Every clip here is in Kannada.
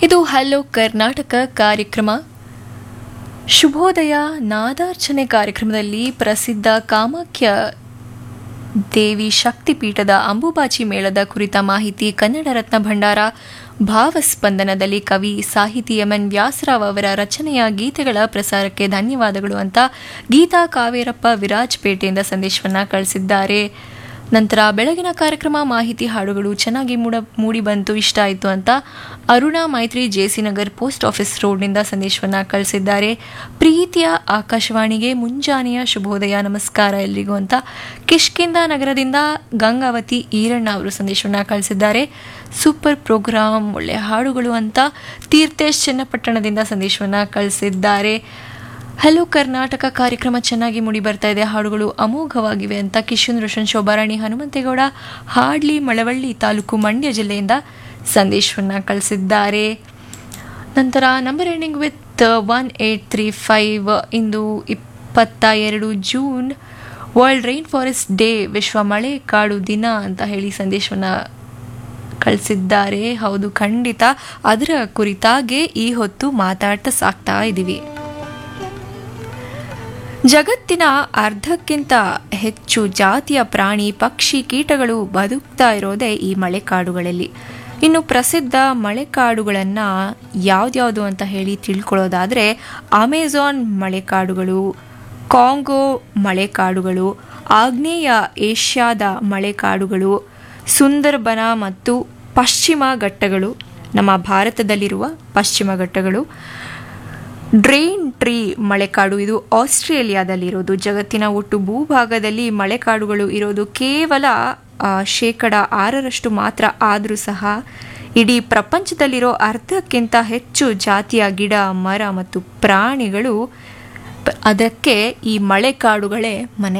ಇದು ಹಲೋ ಕರ್ನಾಟಕ ಕಾರ್ಯಕ್ರಮ. ಶುಭೋದಯ ನಾದಾರ್ಚನೆ ಕಾರ್ಯಕ್ರಮದಲ್ಲಿ ಪ್ರಸಿದ್ಧ ಕಾಮಾಖ್ಯ ದೇವಿ ಶಕ್ತಿಪೀಠದ ಅಂಬುಬಾಚಿ ಮೇಳದ ಕುರಿತ ಮಾಹಿತಿ, ಕನ್ನಡ ರತ್ನ ಭಂಡಾರ, ಭಾವಸ್ಪಂದನದಲ್ಲಿ ಕವಿ ಸಾಹಿತಿ ಎಂ.ಎನ್. ವ್ಯಾಸರಾವ್ ಅವರ ರಚನೆಯ ಗೀತೆಗಳ ಪ್ರಸಾರಕ್ಕೆ ಧನ್ಯವಾದಗಳು ಅಂತ ಗೀತಾ ಕಾವೇರಪ್ಪ ವಿರಾಜಪೇಟೆಯಿಂದ ಸಂದೇಶವನ್ನ ಕಳಿಸಿದ್ದಾರೆ. ನಂತರ ಬೆಳಗಿನ ಕಾರ್ಯಕ್ರಮ ಮಾಹಿತಿ ಹಾಡುಗಳು ಚೆನ್ನಾಗಿ ಮೂಡಿ ಬಂತು, ಇಷ್ಟ ಆಯಿತು ಅಂತ ಅರುಣಾ ಮೈತ್ರಿ ಜೆಸಿ ನಗರ್ ಪೋಸ್ಟ್ ಆಫೀಸ್ ರೋಡ್ನಿಂದ ಸಂದೇಶವನ್ನ ಕಳಿಸಿದ್ದಾರೆ. ಪ್ರೀತಿಯ ಆಕಾಶವಾಣಿಗೆ ಮುಂಜಾನೆಯ ಶುಭೋದಯ, ನಮಸ್ಕಾರ ಎಲ್ರಿಗೂ ಅಂತ ಕಿಷ್ಕಿಂದ ನಗರದಿಂದ ಗಂಗಾವತಿ ಈರಣ್ಣ ಅವರು ಸಂದೇಶವನ್ನ ಕಳಿಸಿದ್ದಾರೆ. ಸೂಪರ್ ಪ್ರೋಗ್ರಾಮ್, ಒಳ್ಳೆಯ ಹಾಡುಗಳು ಅಂತ ತೀರ್ಥೇಶ್ ಚನ್ನಪಟ್ಟಣದಿಂದ ಸಂದೇಶವನ್ನ ಕಳಿಸಿದ್ದಾರೆ. ಹಲೋ ಕರ್ನಾಟಕ ಕಾರ್ಯಕ್ರಮ ಚೆನ್ನಾಗಿ ಮೂಡಿ ಬರ್ತಾ ಇದೆ, ಹಾಡುಗಳು ಅಮೋಘವಾಗಿವೆ ಅಂತ ಕಿಶನ್ ರೋಷನ್, ಶೋಭಾರಾಣಿ, ಹನುಮಂತೇಗೌಡ, ಹಾಡ್ಲಿ, ಮಳವಳ್ಳಿ ತಾಲೂಕು, ಮಂಡ್ಯ ಜಿಲ್ಲೆಯಿಂದ ಸಂದೇಶವನ್ನು ಕಳಿಸಿದ್ದಾರೆ. ನಂತರ number ending with 1835, into 22 June world rain forest day, ವಿಶ್ವ ಮಳೆ ಕಾಡು ದಿನ ಅಂತ ಹೇಳಿ ಸಂದೇಶವನ್ನು ಕಳಿಸಿದ್ದಾರೆ. ಹೌದು, ಖಂಡಿತ ಅದರ ಕುರಿತಾಗೆ ಈ ಹೊತ್ತು ಮಾತಾಡ್ತಾ ಸಾಕ್ತಾ ಇದ್ದೀವಿ. ಜಗತ್ತಿನ ಅರ್ಧಕ್ಕಿಂತ ಹೆಚ್ಚು ಜಾತಿಯ ಪ್ರಾಣಿ, ಪಕ್ಷಿ, ಕೀಟಗಳು ಬದುಕ್ತಾ ಇರೋದೇ ಈ ಮಳೆಕಾಡುಗಳಲ್ಲಿ. ಇನ್ನು ಪ್ರಸಿದ್ಧ ಮಳೆಕಾಡುಗಳನ್ನು ಯಾವ್ದ್ಯಾವುದು ಅಂತ ಹೇಳಿ ತಿಳ್ಕೊಳ್ಳೋದಾದರೆ, ಅಮೆಜಾನ್ ಮಳೆಕಾಡುಗಳು, ಕಾಂಗೋ ಮಳೆಕಾಡುಗಳು, ಆಗ್ನೇಯ ಏಷ್ಯಾದ ಮಳೆಕಾಡುಗಳು, ಸುಂದರ್ಬನ ಮತ್ತು ಪಶ್ಚಿಮ ಘಟ್ಟಗಳು, ನಮ್ಮ ಭಾರತದಲ್ಲಿರುವ ಪಶ್ಚಿಮ ಘಟ್ಟಗಳು, ಡ್ರೇನ್ ಟ್ರೀ ಮಳೆಕಾಡು, ಇದು ಆಸ್ಟ್ರೇಲಿಯಾದಲ್ಲಿರೋದು. ಜಗತ್ತಿನ ಒಟ್ಟು ಭೂಭಾಗದಲ್ಲಿ ಮಳೆಕಾಡುಗಳು ಇರೋದು ಕೇವಲ 6% ಮಾತ್ರ. ಆದರೂ ಸಹ ಇಡೀ ಪ್ರಪಂಚದಲ್ಲಿರೋ ಅರ್ಧಕ್ಕಿಂತ ಹೆಚ್ಚು ಜಾತಿಯ ಗಿಡ, ಮರ ಮತ್ತು ಪ್ರಾಣಿಗಳು ಅದಕ್ಕೆ ಈ ಮಳೆಕಾಡುಗಳೇ ಮನೆ.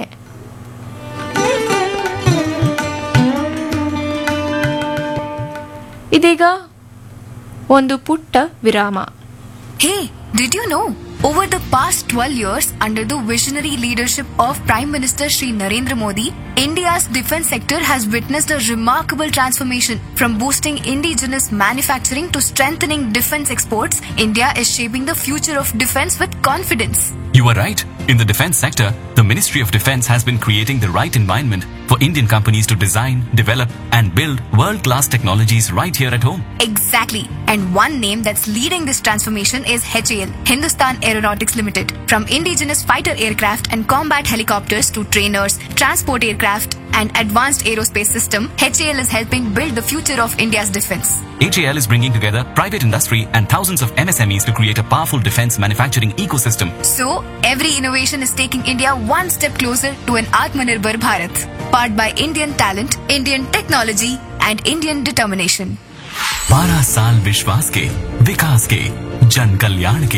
ಇದೀಗ ಒಂದು ಪುಟ್ಟ ವಿರಾಮ. Hey, did you know? Over the past 12 years, under the visionary leadership of Prime Minister Shri Narendra Modi, India's defense sector has witnessed a remarkable transformation. From boosting indigenous manufacturing to strengthening defense exports, India is shaping the future of defense with confidence. You are right. In the defense sector, the Ministry of Defense has been creating the right environment for Indian companies to design, develop and build world-class technologies right here at home. Exactly. And one name that's leading this transformation is HAL, Hindustan Aeronautics Limited. From indigenous fighter aircraft and combat helicopters to trainers, transport aircraft and advanced aerospace system, HAL is helping build the future of India's defense. HAL is bringing together private industry and thousands of MSMEs to create a powerful defense manufacturing ecosystem. So, every innovation is taking India one step closer to an Atmanirbhar Bharat, powered by Indian talent, Indian technology and Indian determination. 12 साल विश्वास के, विकास के, जन कल्याण के.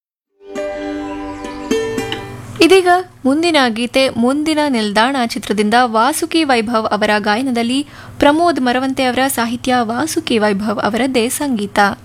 ಇದೀಗ ಮುಂದಿನ ಗೀತೆ ಮುಂದಿನ ನಿಲ್ದಾಣ ಚಿತ್ರದಿಂದ ವಾಸುಕಿ ವೈಭವ್ ಅವರ ಗಾಯನದಲ್ಲಿ ಪ್ರಮೋದ್ ಮರವಂತೆ ಅವರ ಸಾಹಿತ್ಯ, ವಾಸುಕಿ ವೈಭವ್ ಅವರದ್ದೇ ಸಂಗೀತ.